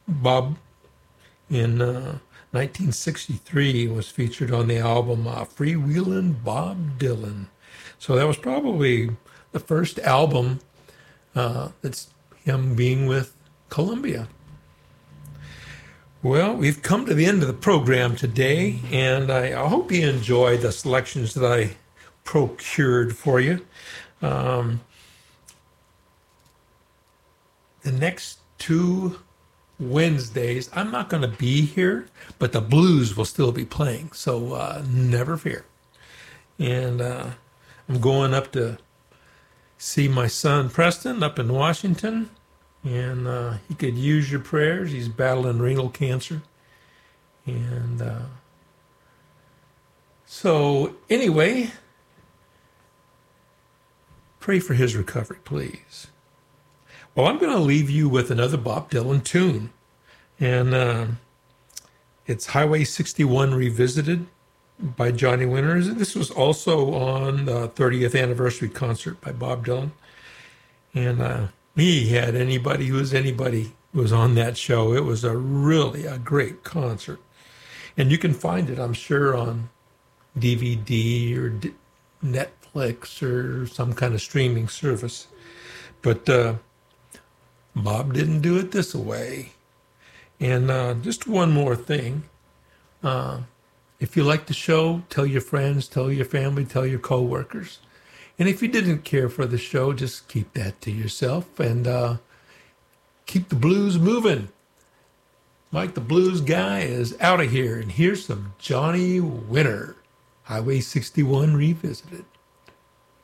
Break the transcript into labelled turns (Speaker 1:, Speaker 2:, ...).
Speaker 1: Bob in 1963 was featured on the album Freewheelin' Bob Dylan. So that was probably the first album that's him being with Columbia. Well, we've come to the end of the program today, and I hope you enjoyed the selections that I procured for you. The next two Wednesdays, I'm not going to be here, but the blues will still be playing, so never fear. And I'm going up to see my son Preston up in Washington, and he could use your prayers. He's battling renal cancer. And so anyway, pray for his recovery, please. Well, I'm going to leave you with another Bob Dylan tune, and it's Highway 61 Revisited by Johnny Winter. This was also on the 30th anniversary concert by Bob Dylan, and he had anybody who was on that show. It was really a great concert, and you can find it, I'm sure, on DVD or Netflix or some kind of streaming service. But Bob didn't do it this way. And just one more thing. If you like the show, tell your friends, tell your family, tell your coworkers. And if you didn't care for the show, just keep that to yourself and keep the blues moving. Mike the Blues Guy is out of here. And here's some Johnny Winter, Highway 61 Revisited.